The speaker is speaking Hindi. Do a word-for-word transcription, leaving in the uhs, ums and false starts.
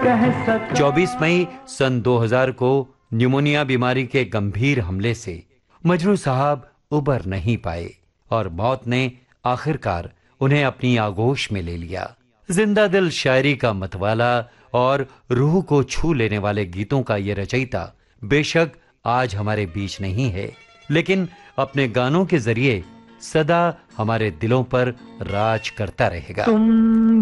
कह सका। चौबीस मई सन दो हज़ार को न्यूमोनिया बीमारी के गंभीर हमले से मजरू साहब उबर नहीं पाए और मौत ने आखिरकार उन्हें अपनी आगोश में ले लिया। जिंदा दिल शायरी का मतवाला और रूह को छू लेने वाले गीतों का ये रचयिता बेशक आज हमारे बीच नहीं है, लेकिन अपने गानों के जरिए सदा हमारे दिलों पर राज करता रहेगा। तुम